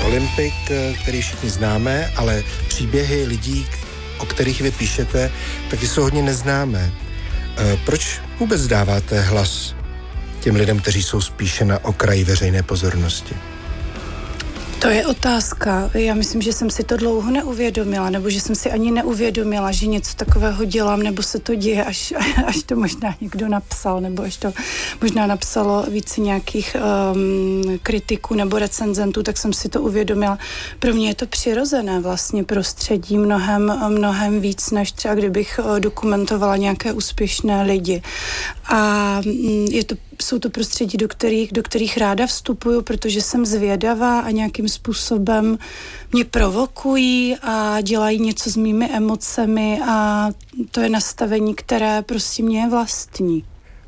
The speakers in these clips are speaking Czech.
Olympik, který všichni známe, ale příběhy lidí, o kterých vy píšete, taky jsou hodně neznámé. Proč vůbec dáváte hlas těm lidem, kteří jsou spíše na okraji veřejné pozornosti? To je otázka. Já myslím, že jsem si to dlouho neuvědomila, nebo že jsem si ani neuvědomila, že něco takového dělám, nebo se to děje, až to možná někdo napsal, nebo až to možná napsalo více nějakých kritiků nebo recenzentů, tak jsem si to uvědomila. Pro mě je to přirozené vlastně prostředí mnohem víc, než třeba kdybych dokumentovala nějaké úspěšné lidi. A jsou to prostředí, do kterých ráda vstupuju, protože jsem zvědavá a nějakým způsobem mě provokují a dělají něco s mými emocemi a to je nastavení, které prostě mě je vlastní.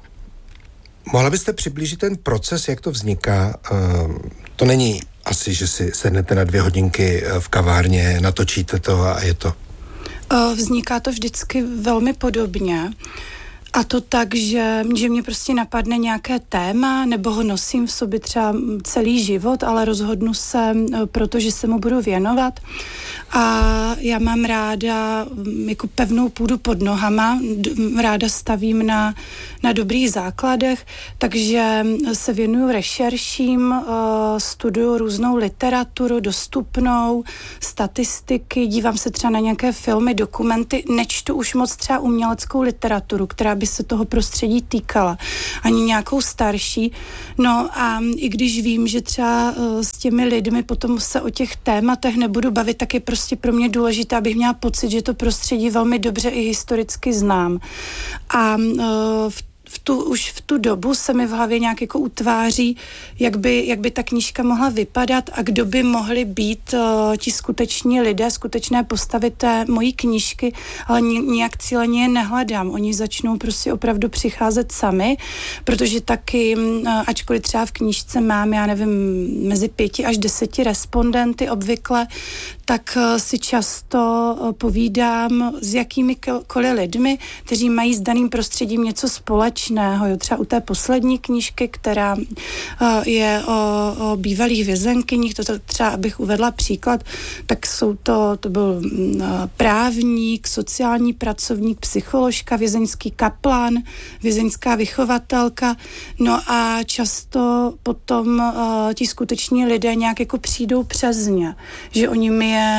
Mohla byste přiblížit ten proces, jak to vzniká? To není asi, že si sednete na 2 hodinky v kavárně, natočíte to a je to. Vzniká to vždycky velmi podobně. A to tak, že mě prostě napadne nějaké téma, nebo ho nosím v sobě třeba celý život, ale rozhodnu se, protože se mu budu věnovat. A já mám ráda jako pevnou půdu pod nohama, ráda stavím na dobrých základech, takže se věnuju rešerším, studuju různou literaturu dostupnou, statistiky, dívám se třeba na nějaké filmy, dokumenty, nečtu už moc třeba uměleckou literaturu, která by se toho prostředí týkala, ani nějakou starší. No a i když vím, že třeba s těmi lidmi potom se o těch tématech nebudu bavit, tak je prostě pro mě důležité, abych měla pocit, že to prostředí velmi dobře i historicky znám. A už v tu dobu se mi v hlavě nějak jako utváří, jak by ta knížka mohla vypadat a kdo by mohli být ti skuteční lidé, skutečné postavy té mojí knížky, ale nijak cíleně je nehledám. Oni začnou prostě opravdu přicházet sami, protože taky, ačkoliv třeba v knížce mám, já nevím, mezi 5 až 10 respondenty obvykle, tak si často povídám s jakýmikoliv lidmi, kteří mají s daným prostředím něco společného. Jo, třeba u té poslední knížky, která je o bývalých vězenkyních, to třeba abych uvedla příklad, tak to byl právník, sociální pracovník, psycholožka, vězeňský kaplan, vězeňská vychovatelka. No a často potom ti skuteční lidé nějak jako přijdou přes ně, že oni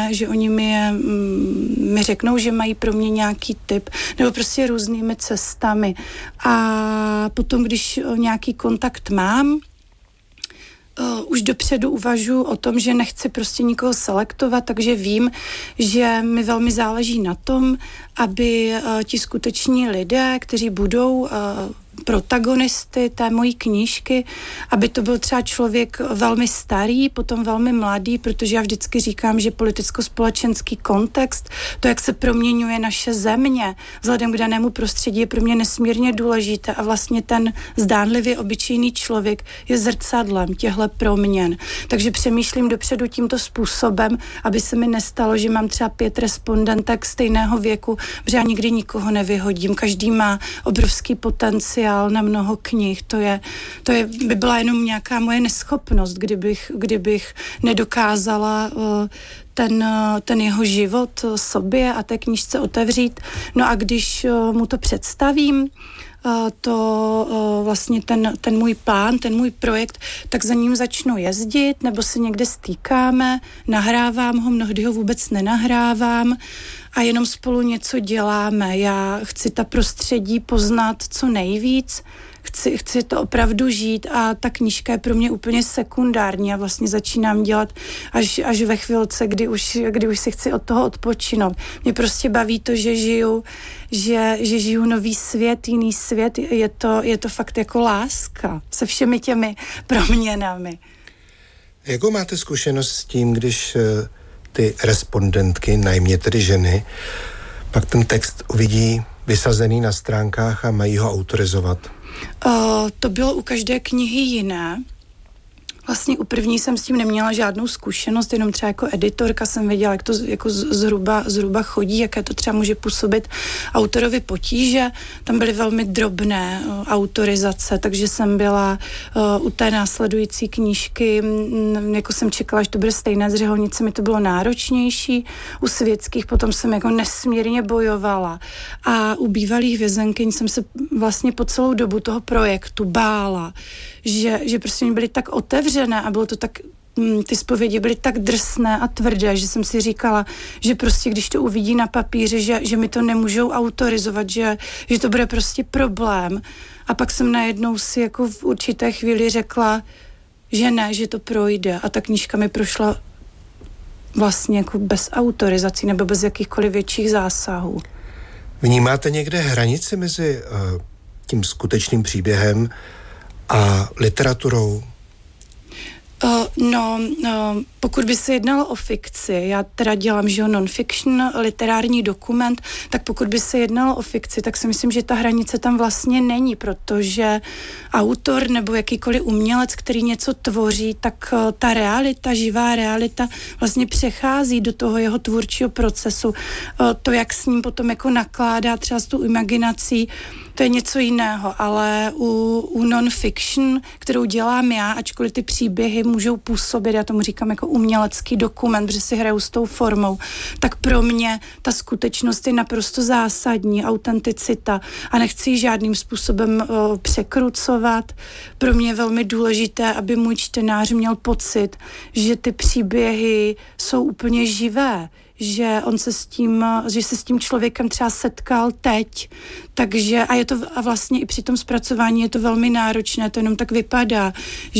mi řeknou, že mají pro mě nějaký tip, nebo prostě různými cestami. A potom, když nějaký kontakt mám, už dopředu uvažuji o tom, že nechci prostě nikoho selektovat, takže vím, že mi velmi záleží na tom, aby ti skuteční lidé, kteří budou protagonisty té mojí knížky, aby to byl třeba člověk velmi starý, potom velmi mladý, protože já vždycky říkám, že politicko-společenský kontext, to, jak se proměňuje naše země, vzhledem k danému prostředí, je pro mě nesmírně důležité a vlastně ten zdánlivě obyčejný člověk je zrcadlem těchto proměn. Takže přemýšlím dopředu tímto způsobem, aby se mi nestalo, že mám třeba 5 respondentek stejného věku, protože já nikdy nikoho nevyhodím. Každý má obrovský potenciál na mnoho knih. To by byla jenom nějaká moje neschopnost, kdybych nedokázala ten jeho život sobě a té knížce otevřít. No a když mu to představím, vlastně ten můj plán, ten můj projekt, tak za ním začnu jezdit, nebo se někde stýkáme, nahrávám ho, mnohdy ho vůbec nenahrávám a jenom spolu něco děláme. Já chci ta prostředí poznat co nejvíc, chci to opravdu žít a ta knížka je pro mě úplně sekundární. Já vlastně začínám dělat až ve chvilce, kdy už si chci od toho odpočinout. Mě prostě baví to, že žiju nový svět, jiný svět. Je to fakt jako láska se všemi těmi proměnami. Jakou máte zkušenost s tím, když ty respondentky, najmě tedy ženy, pak ten text uvidí vysazený na stránkách a mají ho autorizovat? To bylo u každé knihy jiné. Vlastně u první jsem s tím neměla žádnou zkušenost, jenom třeba jako editorka jsem věděla, jak to jako zhruba chodí, jaké to třeba může působit autorovi potíže. Tam byly velmi drobné autorizace, takže jsem byla u té následující knížky, jako jsem čekala, že to bude stejné, s Řeholnicemi to bylo náročnější, u světských potom jsem jako nesmírně bojovala a u bývalých vězenkyň jsem se vlastně po celou dobu toho projektu bála, že prostě mi byly tak otevřené a bylo to tak, ty zpovědi byly tak drsné a tvrdé, že jsem si říkala, že prostě když to uvidí na papíře, že mi to nemůžou autorizovat, že to bude prostě problém. A pak jsem najednou si jako v určité chvíli řekla, že ne, že to projde. A ta knížka mi prošla vlastně jako bez autorizací nebo bez jakýchkoliv větších zásahů. Vnímáte někde hranici mezi tím skutečným příběhem a literaturou? Pokud by se jednalo o fikci, já teda dělám, že non-fiction, literární dokument, tak pokud by se jednalo o fikci, tak si myslím, že ta hranice tam vlastně není, protože autor nebo jakýkoliv umělec, který něco tvoří, tak ta realita, živá realita vlastně přechází do toho jeho tvůrčího procesu. To, jak s ním potom jako nakládá třeba s tou imaginací, to je něco jiného, ale u non-fiction, kterou dělám já, ačkoliv ty příběhy můžou působit, já tomu říkám jako umělecký dokument, protože si hraju s tou formou, tak pro mě ta skutečnost je naprosto zásadní, autenticita a nechci ji žádným způsobem překrucovat. Pro mě je velmi důležité, aby můj čtenář měl pocit, že ty příběhy jsou úplně živé, že se s tím člověkem třeba setkal teď, takže a vlastně i při tom zpracování je to velmi náročné, to jenom tak vypadá,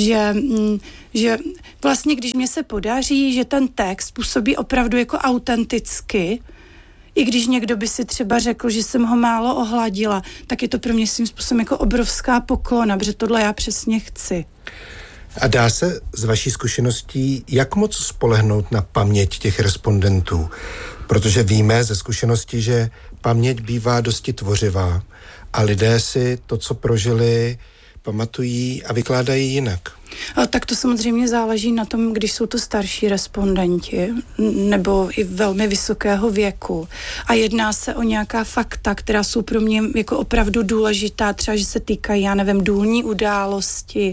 že vlastně když mě se podaří, že ten text působí opravdu jako autenticky, i když někdo by si třeba řekl, že jsem ho málo ohladila, tak je to pro mě svým způsobem jako obrovská poklona, protože tohle já přesně chci. A dá se z vaší zkušeností jak moc spolehnout na paměť těch respondentů? Protože víme ze zkušenosti, že paměť bývá dosti tvořivá a lidé si to, co prožili, pamatují a vykládají jinak. Tak to samozřejmě záleží na tom, když jsou to starší respondenti nebo i velmi vysokého věku. A jedná se o nějaká fakta, která jsou pro mě jako opravdu důležitá, třeba, že se týkají, já nevím, důlní události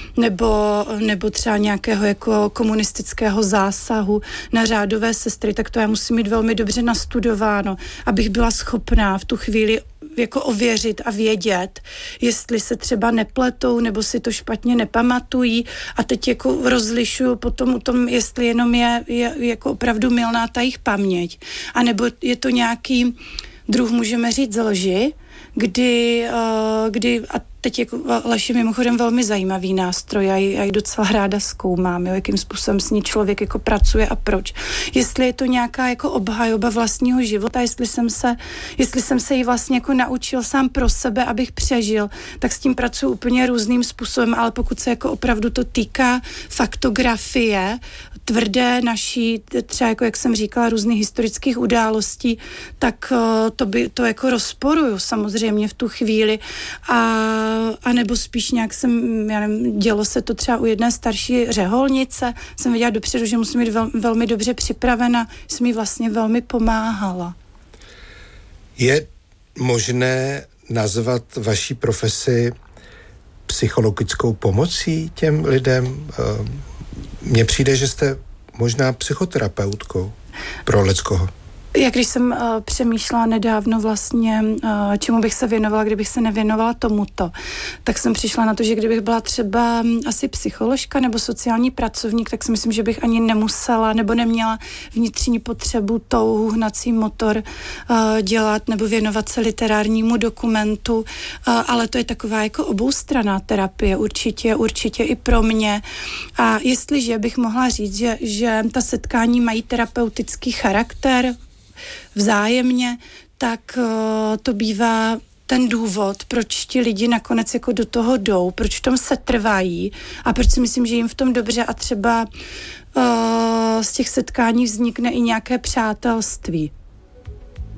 nebo třeba nějakého jako komunistického zásahu na řádové sestry, tak to já musím mít velmi dobře nastudováno, abych byla schopná v tu chvíli jako ověřit a vědět, jestli se třeba nepletou nebo si to špatně nepamatují a teď jako rozlišuju potom o tom, jestli jenom je jako opravdu mylná ta jejich paměť, anebo je to nějaký druh, můžeme říct, lži, kdy a teď jako lež je mimochodem velmi zajímavý nástroj, já ji docela ráda zkoumám, jo, jakým způsobem s ní člověk jako pracuje a proč. Jestli je to nějaká jako obhajoba vlastního života, jestli jsem se jí vlastně jako naučil sám pro sebe, abych přežil, tak s tím pracuji úplně různým způsobem, ale pokud se jako opravdu to týká faktografie, tvrdé naší, třeba jako jak jsem říkala, různých historických událostí, tak to jako rozporuju samozřejmě v tu chvíli a nebo spíš nějak dělo se to třeba u jedné starší řeholnice, jsem věděla dopředu, že musím být velmi dobře připravena, jsem jí vlastně velmi pomáhala. Je možné nazvat vaší profesi psychologickou pomocí těm lidem? Mně přijde, že jste možná psychoterapeutkou pro leckoho. Jak když jsem přemýšlela nedávno vlastně, čemu bych se věnovala, kdybych se nevěnovala tomuto, tak jsem přišla na to, že kdybych byla třeba asi psycholožka nebo sociální pracovník, tak si myslím, že bych ani nemusela nebo neměla vnitřní potřebu, touhu, hnací motor dělat nebo věnovat se literárnímu dokumentu, ale to je taková jako oboustranná terapie, určitě i pro mě. A jestliže bych mohla říct, že ta setkání mají terapeutický charakter, vzájemně, tak to bývá ten důvod, proč ti lidi nakonec jako do toho jdou, proč v tom se trvají a proč si myslím, že jim v tom dobře a třeba z těch setkání vznikne i nějaké přátelství.